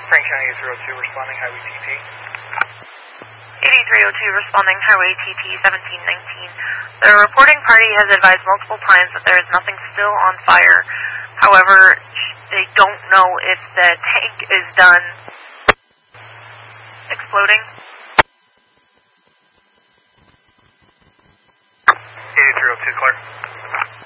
Frank County 8302 responding, Highway TT. 8302 responding, Highway TT 1719. The reporting party has advised multiple times that there is nothing still on fire. However, they don't know if the tank is done exploding. 8302, Clark.